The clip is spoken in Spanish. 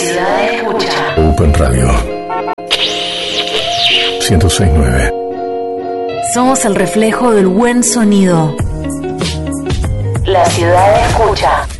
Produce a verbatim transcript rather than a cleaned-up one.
ciudad escucha. Open Radio ciento seis punto nueve. Somos el reflejo del buen sonido. La ciudad escucha.